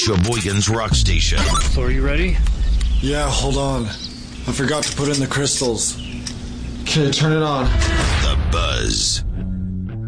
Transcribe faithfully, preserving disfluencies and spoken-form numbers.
Sheboygan's Rock Station. So are you ready? Yeah, hold on. I forgot to put in the crystals. Okay, turn it on. The Buzz.